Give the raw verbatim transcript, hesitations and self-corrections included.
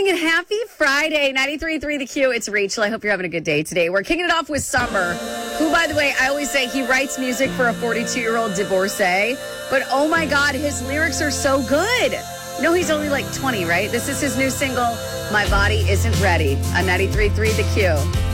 and happy Friday. ninety-three point three The Q. It's Rachel. I hope you're having a good day today. We're kicking it off with Summer, who, by the way, I always say he writes music for a forty-two-year-old divorcee. But, oh, my God, his lyrics are so good. No, he's only like twenty, right? This is his new single, My Body Isn't Ready, on ninety-three point three The Q.